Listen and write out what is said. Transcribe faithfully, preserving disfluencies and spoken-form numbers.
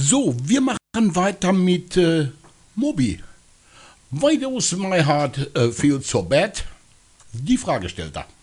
So, wir machen weiter mit äh, Moby. Why does my heart äh, feel so bad? Die Frage stellt er.